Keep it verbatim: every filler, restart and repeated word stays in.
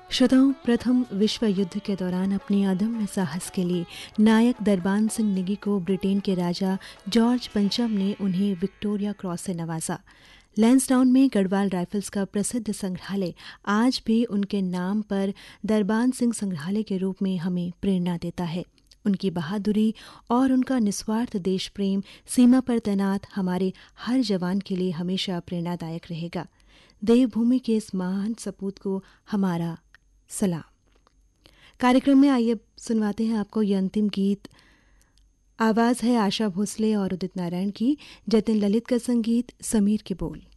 श्रोताओं, प्रथम विश्व युद्ध के दौरान अपने अदम्य साहस के लिए नायक दरबान सिंह नेगी को ब्रिटेन के राजा जॉर्ज पंचम ने उन्हें विक्टोरिया क्रॉस से नवाजा। लैंसडाउन में गढ़वाल राइफल्स का प्रसिद्ध संग्रहालय आज भी उनके नाम पर दरबान सिंह संग्रहालय के रूप में हमें प्रेरणा देता है। उनकी बहादुरी और उनका निस्वार्थ देश प्रेम सीमा पर तैनात हमारे हर जवान के लिए हमेशा प्रेरणादायक रहेगा। देवभूमि के इस महान सपूत को हमारा सलाम। कार्यक्रम में आइए सुनवाते हैं आपको ये अंतिम गीत। आवाज़ है आशा भोसले और उदित नारायण की, जतिन ललित का संगीत, समीर के बोल।